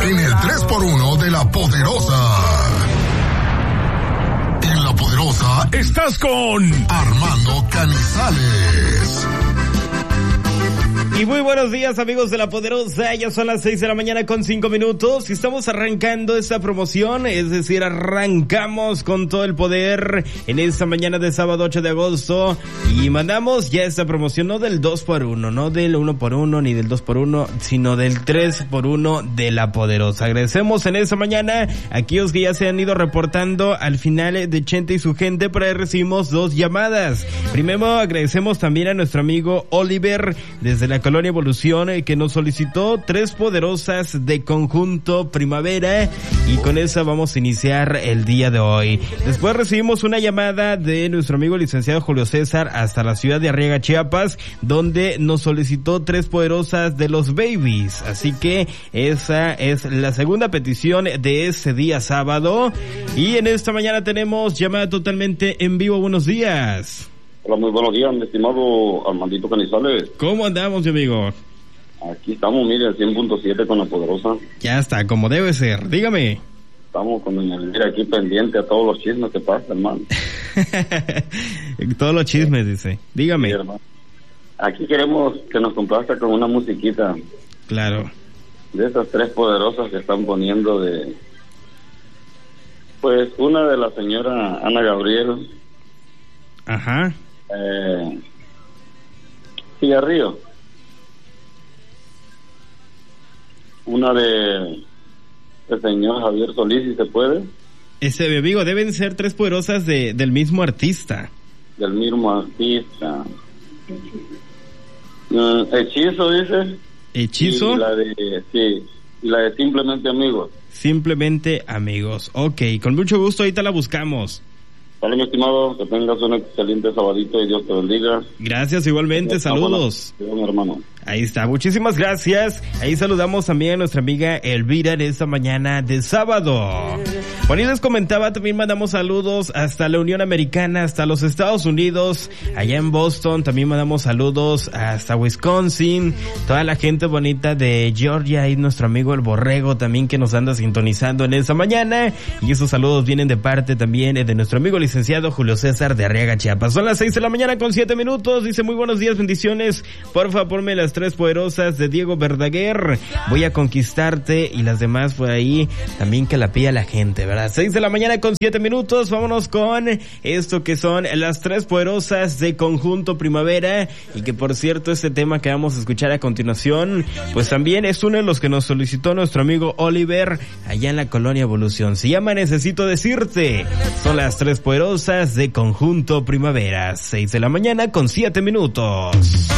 en el 3x1 de La Poderosa. En La Poderosa estás con Armando Canizales. Y muy buenos días, amigos de La Poderosa. Ya son las 6 de la mañana con 5 minutos y estamos arrancando esta promoción, es decir, arrancamos con todo el poder en esta mañana de sábado 8 de agosto y mandamos ya esta promoción, no del 2x1, no del 1x1 ni del 2x1, sino del 3x1 de La Poderosa. Agradecemos en esta mañana a aquellos que ya se han ido reportando al final de Chente y su gente, por ahí recibimos 2 llamadas. Primero agradecemos también a nuestro amigo Oliver desde la Colonia Evolución, que nos solicitó 3 poderosas de conjunto Primavera, y con esa vamos a iniciar el día de hoy. Después recibimos una llamada de nuestro amigo licenciado Julio César hasta la ciudad de Arriaga, Chiapas, donde nos solicitó 3 poderosas de los Babies, así que esa es la segunda petición de ese día sábado. Y en esta mañana tenemos llamada totalmente en vivo. Buenos días. Hola, muy buenos días, mi estimado Armandito Canizales. ¿Cómo andamos, mi amigo? Aquí estamos, mire, 100.7 con La Poderosa. Ya está, como debe ser. Dígame. Estamos con doña Elvira aquí pendiente a todos los chismes que pasan, hermano. Todos los chismes, dice. Dígame. Sí, hermano. Aquí queremos que nos complazca con una musiquita. Claro. De esas 3 poderosas que están poniendo de... Pues una de la señora Ana Gabriel. Ajá. Cigarrillo. Una de el señor Javier Solís, si se puede. Ese, mi amigo, deben ser 3 poderosas del mismo artista. Del mismo artista. Hechizo, dice. ¿Hechizo? Y la de Simplemente Amigos. Simplemente Amigos. Ok, con mucho gusto, ahorita la buscamos. Vale, mi estimado, que tengas un excelente sabadito y Dios te bendiga. Gracias, igualmente, saludos. Bueno, hermano. Ahí está, muchísimas gracias. Ahí saludamos también a nuestra amiga Elvira en esta mañana de sábado. Bueno, y les comentaba, también mandamos saludos hasta la Unión Americana, hasta los Estados Unidos, allá en Boston, también mandamos saludos hasta Wisconsin, toda la gente bonita de Georgia, y nuestro amigo el Borrego también que nos anda sintonizando en esta mañana, y esos saludos vienen de parte también de nuestro amigo licenciado Julio César de Arriaga, Chiapas. Son las 6 de la mañana con 7 minutos, dice muy buenos días, bendiciones, porfa ponme las 3 poderosas de Diego Verdaguer, voy a conquistarte, y las demás por ahí también que la pida la gente, ¿verdad? 6 de la mañana con 7 minutos, vámonos con esto que son las 3 poderosas de conjunto Primavera, y que por cierto este tema que vamos a escuchar a continuación, pues también es uno de los que nos solicitó nuestro amigo Oliver allá en la Colonia Evolución, se llama Necesito Decirte, son las 3 poderosas de conjunto Primavera, 6 de la mañana con 7 minutos.